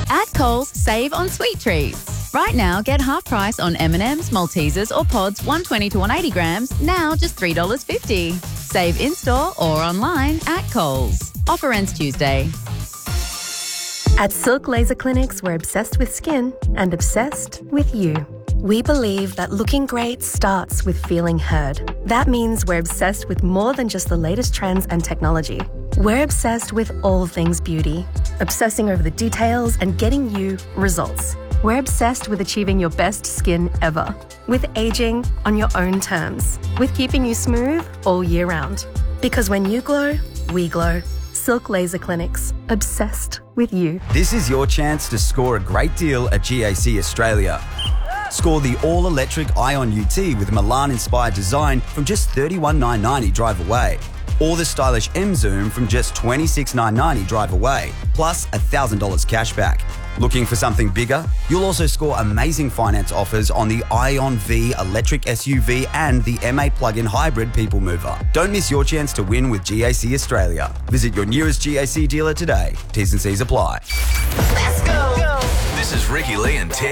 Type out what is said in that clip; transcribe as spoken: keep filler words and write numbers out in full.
At Coles, save on sweet treats. Right now, get half price on M and M's, Maltesers or Pods one twenty to one eighty grams, now just three dollars fifty. Save in-store or online at Coles. Offer ends Tuesday. At Silk Laser Clinics, we're obsessed with skin and obsessed with you. We believe that looking great starts with feeling heard. That means we're obsessed with more than just the latest trends and technology. We're obsessed with all things beauty, obsessing over the details and getting you results. We're obsessed with achieving your best skin ever, with aging on your own terms, with keeping you smooth all year round. Because when you glow, we glow. Silk Laser Clinics, obsessed with you. This is your chance to score a great deal at G A C Australia. Score the all-electric Ion U T with Milan-inspired design from just thirty-one thousand nine hundred ninety drive away. Or the stylish M Zoom from just twenty-six thousand nine hundred ninety drive away, plus one thousand dollars cash back. Looking for something bigger? You'll also score amazing finance offers on the Ion V electric S U V and the M eight plug-in hybrid people mover. Don't miss your chance to win with G A C Australia. Visit your nearest G A C dealer today. T's and C's apply. Let's go. This is Ricky Lee and Ted.